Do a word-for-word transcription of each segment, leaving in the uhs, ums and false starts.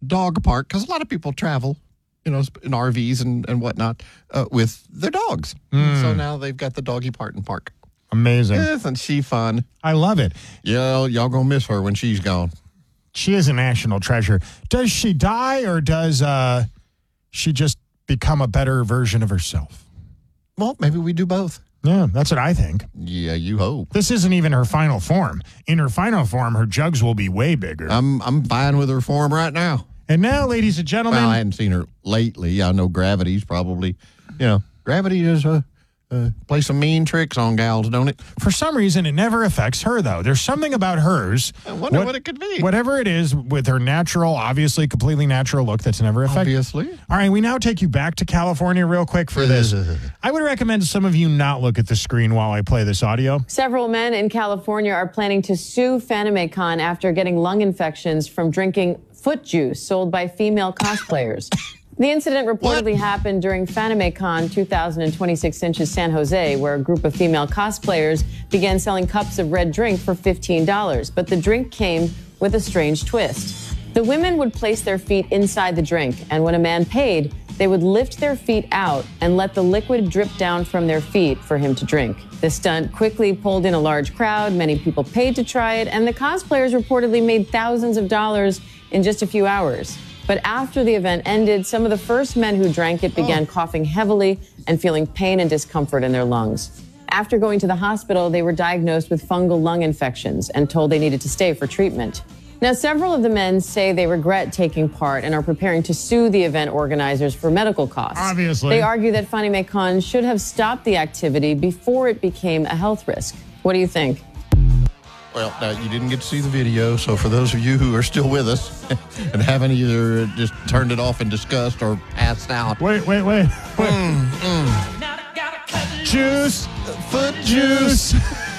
dog park, because a lot of people travel, you know, in R Vs and, and whatnot uh, with their dogs. Mm. So now they've got the doggy park park. Amazing. Isn't she fun? I love it. Yeah, y'all gonna miss her when she's gone. She is a national treasure. Does she die, or does uh, she just become a better version of herself? Well, maybe we do both. Yeah, that's what I think. Yeah, you hope. This isn't even her final form. In her final form, her jugs will be way bigger. I'm I'm fine with her form right now. And now, ladies and gentlemen. Well, I hadn't seen her lately. I know Gravity's probably, you know, Gravity is a. Uh, play some mean tricks on gals, don't it? For some reason, it never affects her, though. There's something about hers. I wonder what, what it could be. Whatever it is, with her natural, obviously completely natural look that's never affected. Obviously. All right, we now take you back to California real quick for this. I would recommend some of you not look at the screen while I play this audio. Several men in California are planning to sue Fanimecon after getting lung infections from drinking foot juice sold by female cosplayers. The incident reportedly what? happened during Fanimecon two thousand twenty-six in San Jose, where a group of female cosplayers began selling cups of red drink for fifteen dollars. But the drink came with a strange twist. The women would place their feet inside the drink, and when a man paid, they would lift their feet out and let the liquid drip down from their feet for him to drink. The stunt quickly pulled in a large crowd. Many people paid to try it, and the cosplayers reportedly made thousands of dollars in just a few hours. But after the event ended, some of the first men who drank it began oh. coughing heavily and feeling pain and discomfort in their lungs. After going to the hospital, they were diagnosed with fungal lung infections and told they needed to stay for treatment. Now, several of the men say they regret taking part and are preparing to sue the event organizers for medical costs. Obviously. They argue that Fanimecon should have stopped the activity before it became a health risk. What do you think? Well, now, you didn't get to see the video, so for those of you who are still with us and haven't either just turned it off in disgust or passed out. Wait, wait, wait. wait. Mm, mm. Juice. Foot juice.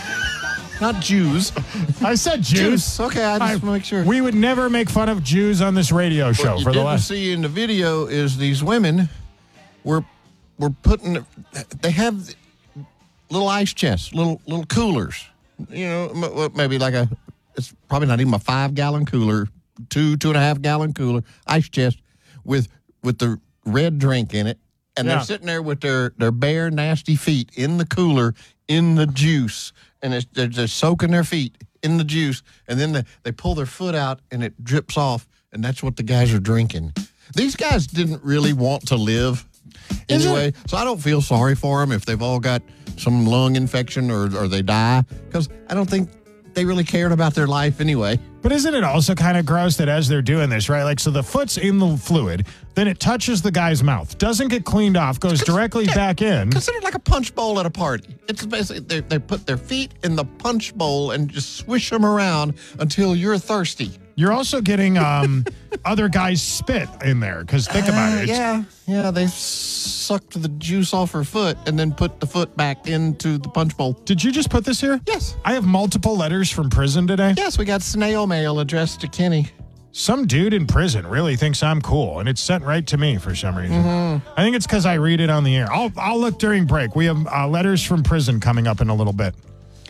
Not Jews. I said Jews. Juice. Okay, I just want to make sure. We would never make fun of Jews on this radio show. What for you the last. see in the video is these women were were putting. They have little ice chests, little little coolers. You know, maybe like a. It's probably not even a five gallon cooler, two two and a half gallon cooler, ice chest with with the red drink in it, and yeah. they're sitting there with their their bare nasty feet in the cooler in the juice. And it's, they're just soaking their feet in the juice, and then they, they pull their foot out, and it drips off, and that's what the guys are drinking. These guys didn't really want to live anyway, so I don't feel sorry for them if they've all got some lung infection or, or they die, because I don't think they really cared about their life anyway. But isn't it also kind of gross that as they're doing this, right? Like, so the foot's in the fluid, then it touches the guy's mouth, doesn't get cleaned off, goes directly yeah, back in. Consider it like a punch bowl at a party. It's basically, they, they put their feet in the punch bowl and just swish them around until you're thirsty. You're also getting um, other guys' spit in there, because think about uh, it. Yeah, yeah, they sucked the juice off her foot and then put the foot back into the punch bowl. Did you just put this here? Yes. I have multiple letters from prison today. Yes, we got snail mail addressed to Kenny. Some dude in prison really thinks I'm cool, and it's sent right to me for some reason. Mm-hmm. I think it's because I read it on the air. I'll, I'll look during break. We have uh, letters from prison coming up in a little bit.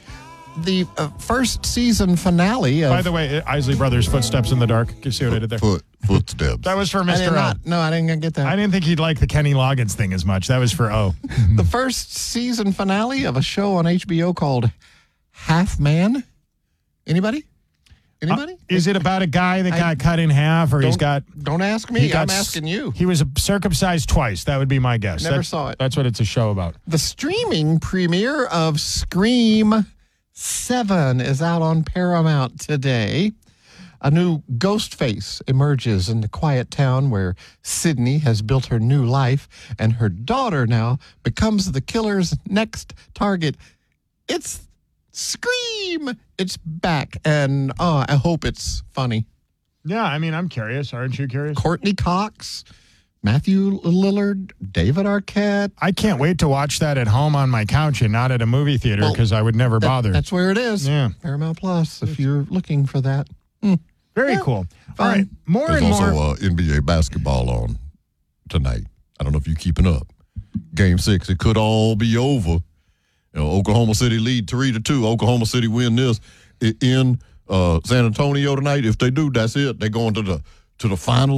The uh, first season finale of... By the way, Isley Brothers, Footsteps in the Dark. You see what I did there? Foot, footsteps. That was for Mister I did O. not, no, I didn't get that. I didn't think he'd like the Kenny Loggins thing as much. That was for O. The first season finale of a show on H B O called Half Man. Anybody? Anybody? Uh, is it about a guy that I, got cut in half, or he's got... Don't ask me. Got, I'm asking you. He was circumcised twice. That would be my guess. Never that's, saw it. That's what it's a show about. The streaming premiere of Scream seven is out on Paramount today. A new ghost face emerges in the quiet town where Sydney has built her new life, and her daughter now becomes the killer's next target. It's Scream! It's back, and oh, I hope it's funny. Yeah, I mean, I'm curious. Aren't you curious? Courtney Cox, Matthew Lillard, David Arquette. I can't wait to watch that at home on my couch and not at a movie theater, because well, I would never that, bother. That's where it is. Yeah. Paramount Plus, if you're looking for that. Mm. Very yeah. cool. Fun. All right, more There's and more. There's also uh, N B A basketball on tonight. I don't know if you're keeping up. Game six, it could all be over. You know, Oklahoma City lead three to two. Oklahoma City win this in uh, San Antonio tonight. If they do, that's it. They're going to the to the finals.